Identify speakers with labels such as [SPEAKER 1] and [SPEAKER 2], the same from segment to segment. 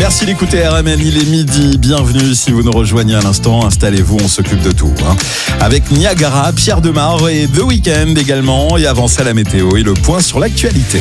[SPEAKER 1] Merci d'écouter RMN, il est midi. Bienvenue si vous nous rejoignez à l'instant. Installez-vous, on s'occupe de tout. Avec Niagara, Pierre Demar et The Weeknd également. Et avant ça, la météo et le point sur l'actualité.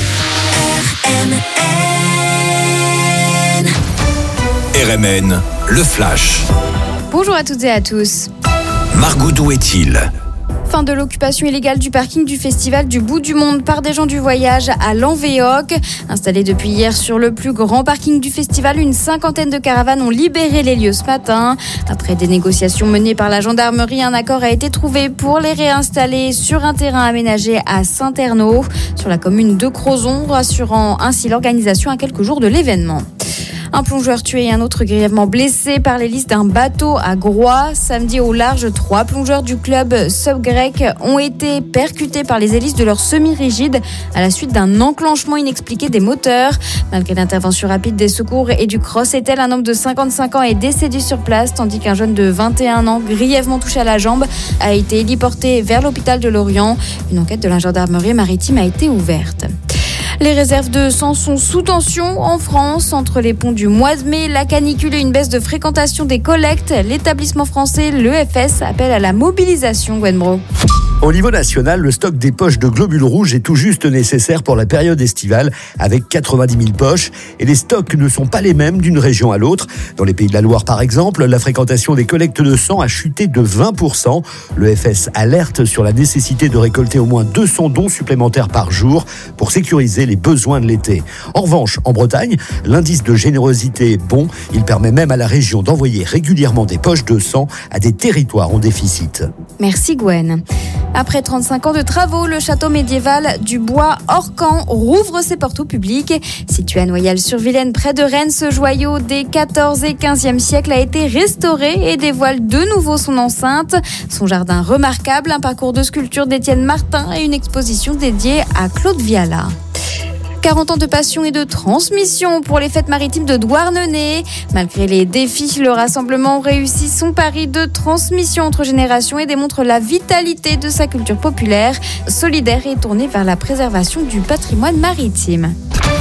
[SPEAKER 2] RMN, le flash.
[SPEAKER 3] Bonjour à toutes et à tous.
[SPEAKER 2] Margot, d'où est-il ?
[SPEAKER 3] Fin de l'occupation illégale du parking du festival du Bout du Monde par des gens du voyage à Lanvéoc. Installés depuis hier sur le plus grand parking du festival, une cinquantaine de caravanes ont libéré les lieux ce matin. Après des négociations menées par la gendarmerie, un accord a été trouvé pour les réinstaller sur un terrain aménagé à Saint-Ernaud, sur la commune de Crozon, rassurant ainsi l'organisation à quelques jours de l'événement. Un plongeur tué et un autre grièvement blessé par l'hélice d'un bateau à Groix. Samedi au large, 3 plongeurs du club sub-grec ont été percutés par les hélices de leur semi-rigide à la suite d'un enclenchement inexpliqué des moteurs. Malgré l'intervention rapide des secours et du Cross-Etel, un homme de 55 ans est décédé sur place, tandis qu'un jeune de 21 ans, grièvement touché à la jambe, a été héliporté vers l'hôpital de Lorient. Une enquête de la gendarmerie maritime a été ouverte. Les réserves de sang sont sous tension en France. Entre les ponts du mois de mai, la canicule et une baisse de fréquentation des collectes, l'établissement français, l'EFS, appelle à la mobilisation. Gwenbro.
[SPEAKER 4] Au niveau national, le stock des poches de globules rouges est tout juste nécessaire pour la période estivale, avec 90 000 poches. Et les stocks ne sont pas les mêmes d'une région à l'autre. Dans les Pays de la Loire, par exemple, la fréquentation des collectes de sang a chuté de 20%. L'EFS alerte sur la nécessité de récolter au moins 200 dons supplémentaires par jour pour sécuriser les besoins de l'été. En revanche, en Bretagne, l'indice de générosité est bon. Il permet même à la région d'envoyer régulièrement des poches de sang à des territoires en déficit.
[SPEAKER 3] Merci Gwen. Après 35 ans de travaux, le château médiéval du Bois Orcan rouvre ses portes au public. Situé à Noyal-sur-Vilaine, près de Rennes, ce joyau des 14 et 15e siècles a été restauré et dévoile de nouveau son enceinte. Son jardin remarquable, un parcours de sculpture d'Étienne Martin et une exposition dédiée à Claude Viala. 40 ans de passion et de transmission pour les fêtes maritimes de Douarnenez. Malgré les défis, le rassemblement réussit son pari de transmission entre générations et démontre la vitalité de sa culture populaire, solidaire et tournée vers la préservation du patrimoine maritime.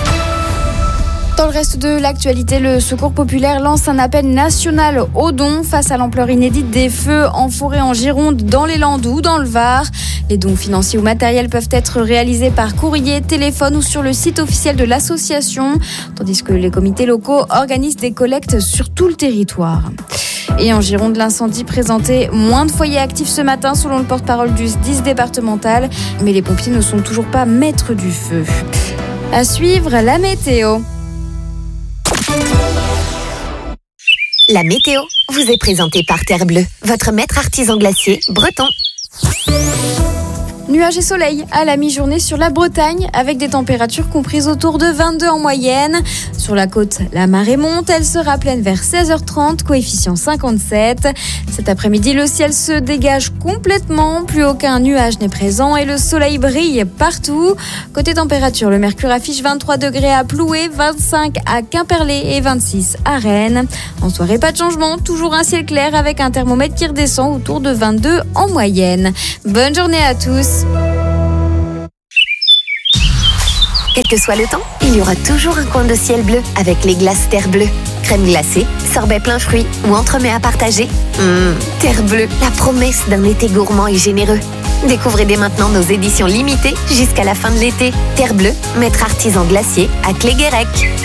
[SPEAKER 3] Dans le reste de l'actualité, le Secours populaire lance un appel national aux dons face à l'ampleur inédite des feux en forêt en Gironde, dans les Landes ou dans le Var. Les dons financiers ou matériels peuvent être réalisés par courrier, téléphone ou sur le site officiel de l'association, tandis que les comités locaux organisent des collectes sur tout le territoire. Et en Gironde, l'incendie présentait moins de foyers actifs ce matin, selon le porte-parole du SDIS départemental, mais les pompiers ne sont toujours pas maîtres du feu. À suivre, la météo.
[SPEAKER 5] La météo vous est présentée par Terre Bleue, votre maître artisan glacier breton.
[SPEAKER 3] Nuages et soleil à la mi-journée sur la Bretagne, avec des températures comprises autour de 22 en moyenne. Sur la côte, la marée monte, elle sera pleine vers 16h30, coefficient 57. Cet après-midi, le ciel se dégage complètement, plus aucun nuage n'est présent et le soleil brille partout. Côté température, le mercure affiche 23 degrés à Ploué, 25 à Quimperlé et 26 à Rennes. En soirée, pas de changement, toujours un ciel clair avec un thermomètre qui redescend autour de 22 en moyenne. Bonne journée à tous.
[SPEAKER 5] Quel que soit le temps, il y aura toujours un coin de ciel bleu avec les glaces Terre Bleue. Crème glacée, sorbet plein fruits ou entremets à partager. Terre Bleue, la promesse d'un été gourmand et généreux. Découvrez dès maintenant nos éditions limitées jusqu'à la fin de l'été. Terre Bleue, maître artisan glacier à Cléguérec.